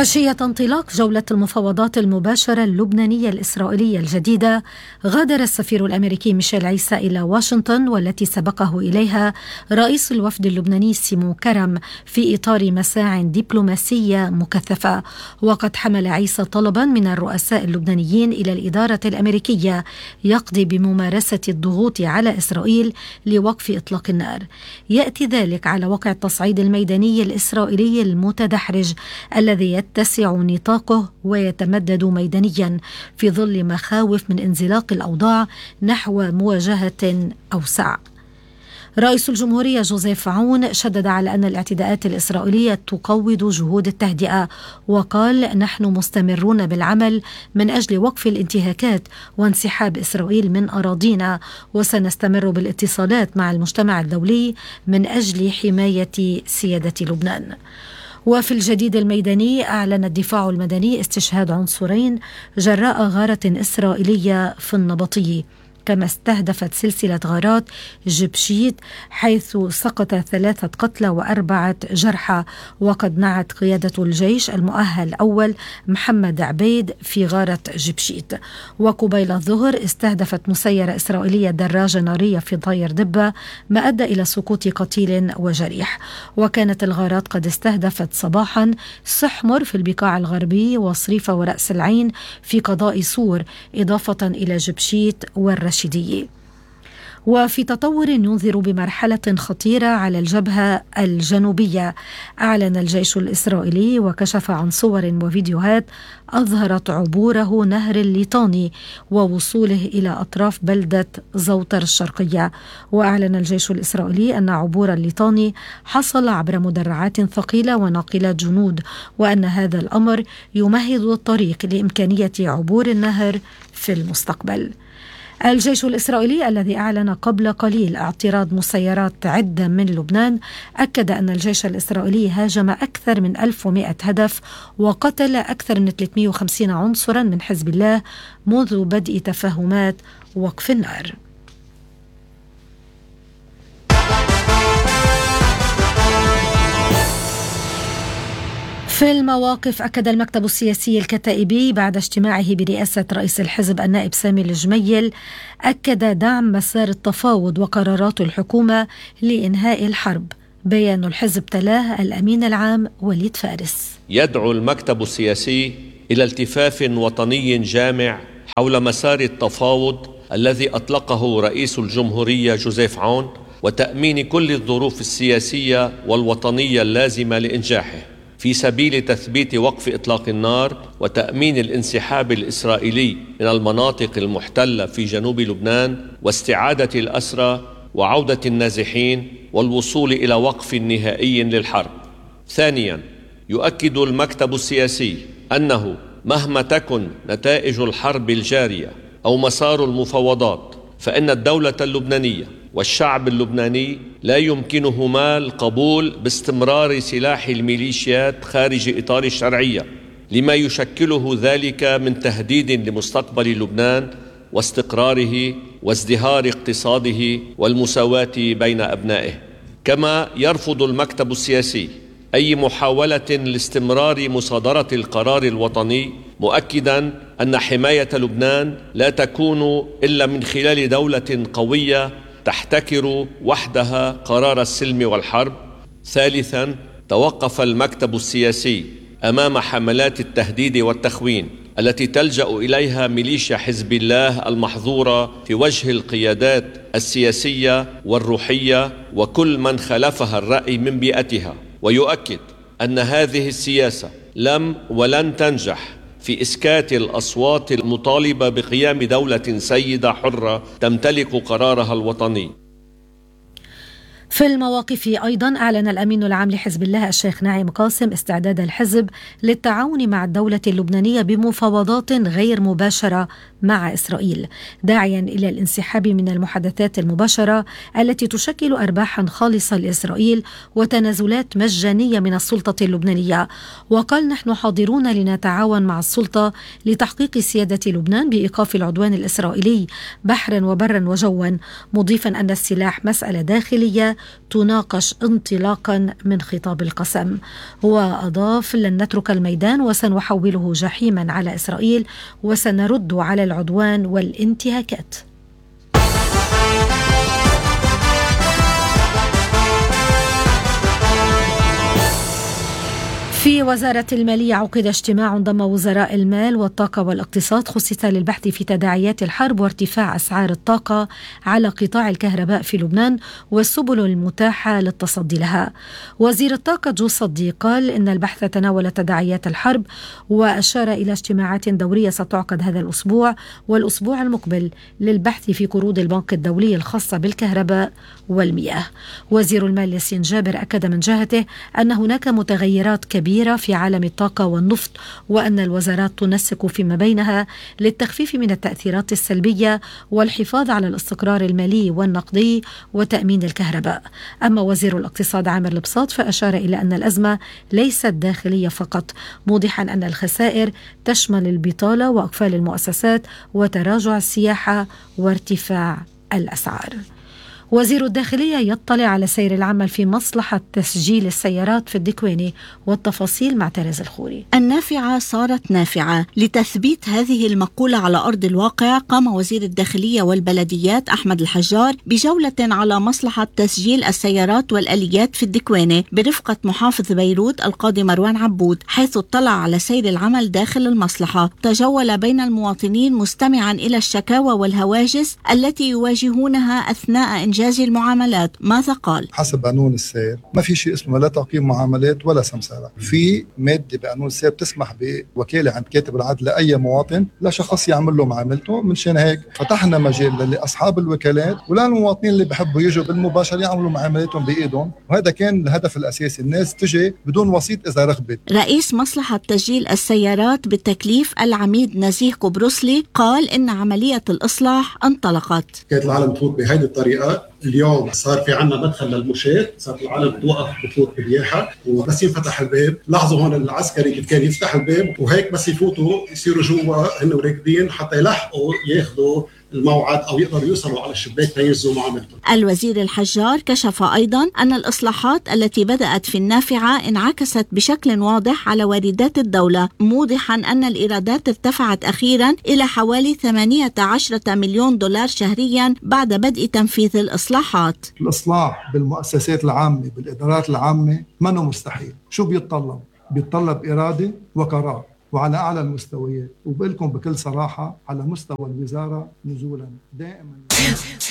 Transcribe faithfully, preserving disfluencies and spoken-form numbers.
حاشية انطلاق جولة المفاوضات المباشرة اللبنانية الإسرائيلية الجديدة، غادر السفير الأمريكي ميشيل عيسى إلى واشنطن، والتي سبقه إليها رئيس الوفد اللبناني سيمو كرم في إطار مساع دبلوماسية مكثفة. وقد حمل عيسى طلبا من الرؤساء اللبنانيين إلى الإدارة الأمريكية يقضي بممارسة الضغوط على إسرائيل لوقف إطلاق النار. يأتي ذلك على وقع التصعيد الميداني الإسرائيلي المتدحرج الذي يتسع نطاقه ويتمدد ميدانيا في ظل مخاوف من انزلاق الأوضاع نحو مواجهة أوسع. رئيس الجمهورية جوزيف عون شدد على أن الاعتداءات الإسرائيلية تقوض جهود التهدئة، وقال: نحن مستمرون بالعمل من أجل وقف الانتهاكات وانسحاب إسرائيل من أراضينا، وسنستمر بالاتصالات مع المجتمع الدولي من أجل حماية سيادة لبنان. وفي الجديد الميداني، أعلن الدفاع المدني استشهاد عنصرين جراء غارة إسرائيلية في النبطي، كما استهدفت سلسلة غارات جبشيت حيث سقط ثلاثة قتلى وأربعة جرحى. وقد نعت قيادة الجيش المؤهل الأول محمد عبيد في غارة جبشيت. وقبيل الظهر استهدفت مسيرة إسرائيلية دراجة نارية في طير دبة، ما أدى إلى سقوط قتيل وجريح. وكانت الغارات قد استهدفت صباحا سحمر في البقاع الغربي وصريفة ورأس العين في قضاء سور، إضافة إلى جبشيت والرشيدية. وفي تطور ينذر بمرحلة خطيرة على الجبهة الجنوبية، أعلن الجيش الإسرائيلي وكشف عن صور وفيديوهات أظهرت عبوره نهر الليطاني ووصوله إلى أطراف بلدة زوطر الشرقية. وأعلن الجيش الإسرائيلي أن عبور الليطاني حصل عبر مدرعات ثقيلة وناقلات جنود، وأن هذا الأمر يمهد الطريق لإمكانية عبور النهر في المستقبل. الجيش الإسرائيلي الذي أعلن قبل قليل اعتراض مسيرات عدة من لبنان أكد أن الجيش الإسرائيلي هاجم أكثر من ألف ومئة هدف وقتل أكثر من ثلاثمئة وخمسين عنصرا من حزب الله منذ بدء تفاهمات وقف النار. في المواقف، أكد المكتب السياسي الكتائبي بعد اجتماعه برئاسة رئيس الحزب النائب سامي الجميل، أكد دعم مسار التفاوض وقرارات الحكومة لإنهاء الحرب. بيان الحزب تلاه الأمين العام وليد فارس. يدعو المكتب السياسي إلى التفاف وطني جامع حول مسار التفاوض الذي أطلقه رئيس الجمهورية جوزيف عون، وتأمين كل الظروف السياسية والوطنية اللازمة لإنجاحه في سبيل تثبيت وقف إطلاق النار وتأمين الانسحاب الإسرائيلي من المناطق المحتلة في جنوب لبنان واستعادة الأسرى وعودة النازحين والوصول إلى وقف نهائي للحرب. ثانياً، يؤكد المكتب السياسي أنه مهما تكن نتائج الحرب الجارية أو مسار المفاوضات، فإن الدولة اللبنانية والشعب اللبناني لا يمكنهما القبول باستمرار سلاح الميليشيات خارج إطار الشرعية، لما يشكله ذلك من تهديد لمستقبل لبنان واستقراره وازدهار اقتصاده والمساواة بين أبنائه. كما يرفض المكتب السياسي أي محاولة لاستمرار مصادرة القرار الوطني، مؤكدا أن حماية لبنان لا تكون إلا من خلال دولة قوية تحتكر وحدها قرار السلم والحرب. ثالثا، توقف المكتب السياسي أمام حملات التهديد والتخوين التي تلجأ إليها ميليشيا حزب الله المحظورة في وجه القيادات السياسية والروحية وكل من خالفها الرأي من بيئتها، ويؤكد أن هذه السياسة لم ولن تنجح في إسكات الأصوات المطالبة بقيام دولة سيدة حرة تمتلك قرارها الوطني. في المواقف أيضا، أعلن الأمين العام لحزب الله الشيخ ناعم قاسم استعداد الحزب للتعاون مع الدولة اللبنانية بمفاوضات غير مباشرة مع إسرائيل، داعيا إلى الانسحاب من المحادثات المباشرة التي تشكل أرباحا خالصة لإسرائيل وتنازلات مجانية من السلطة اللبنانية. وقال: نحن حاضرون لنتعاون مع السلطة لتحقيق سيادة لبنان بإيقاف العدوان الإسرائيلي بحرا وبرا وجوا، مضيفا أن السلاح مسألة داخلية تناقش انطلاقا من خطاب القسم. وأضاف: لن نترك الميدان وسنحوله جحيما على إسرائيل وسنرد على العدوان والانتهاكات. في وزارة المالية عقد اجتماع ضم وزراء المال والطاقة والاقتصاد خصص للبحث في تداعيات الحرب وارتفاع أسعار الطاقة على قطاع الكهرباء في لبنان والسبل المتاحة للتصدي لها. وزير الطاقة جو صديق قال إن البحث تناول تداعيات الحرب وأشار إلى اجتماعات دورية ستعقد هذا الأسبوع والأسبوع المقبل للبحث في قروض البنك الدولي الخاصة بالكهرباء والمياه. وزير المال ياسين جابر أكد من جهته أن هناك متغيرات كبيرة في عالم الطاقة والنفط وأن الوزارات تنسق فيما بينها للتخفيف من التأثيرات السلبية والحفاظ على الاستقرار المالي والنقدي وتأمين الكهرباء. أما وزير الاقتصاد عامر البساط فأشار إلى أن الأزمة ليست داخلية فقط، موضحا أن الخسائر تشمل البطالة وأقفال المؤسسات وتراجع السياحة وارتفاع الأسعار. وزير الداخلية يطلع على سير العمل في مصلحة تسجيل السيارات في الدكويني، والتفاصيل مع تريز الخوري. النافعة صارت نافعة. لتثبيت هذه المقولة على أرض الواقع قام وزير الداخلية والبلديات أحمد الحجار بجولة على مصلحة تسجيل السيارات والآليات في الدكويني برفقة محافظ بيروت القاضي مروان عبود، حيث اطلع على سير العمل داخل المصلحة. تجول بين المواطنين مستمعا إلى الشكاوى والهواجس التي يواجهونها أثناء إنجاز المعاملات. ماذا قال؟ حسب قانون السير ما في شيء اسمه لا تقييم معاملات ولا سمسارة. في مادة بقانون السير بتسمح بوكالة عند كاتب العدل لأي مواطن لا شخص يعمل له معاملته. من هيك فتحنا مجال لأصحاب الوكالات وللمواطنين اللي بحبوا يجوا بالمباشر يعملوا معاملاتهم بإيدهم، وهذا كان الهدف الأساسي، الناس تجي بدون وسيط إذا رغبت. رئيس مصلحة تسجيل السيارات بالتكليف العميد نزيه قبرصلي قال إن عملية الإصلاح انطلقت. كانت العالم تفوت بهذه الطريقة، اليوم صار في عنا مدخل للمشاة، صارت العالم توقف بتفوت برياحة، وبس ينفتح الباب لاحظوا هون العسكري كيف كان يفتح الباب وهيك بس يفوتوا يصيروا جوا هن راكدين حتى يلحقوا ياخذوا الموعد أو يقدروا يوصلوا على الشباك تينزلوا معاملتهم. الوزير الحجار كشف أيضا أن الإصلاحات التي بدأت في النافعة انعكست بشكل واضح على واردات الدولة، موضحا أن الإيرادات ارتفعت أخيرا إلى حوالي ثمانية عشر مليون دولار شهريا بعد بدء تنفيذ الإصلاحات. الإصلاح بالمؤسسات العامة بالإدارات العامة منه مستحيل. شو بيتطلب؟ بيتطلب إرادة وقرار وعلى أعلى المستويات، وبقلكم بكل صراحة على مستوى الوزارة نزولا دائما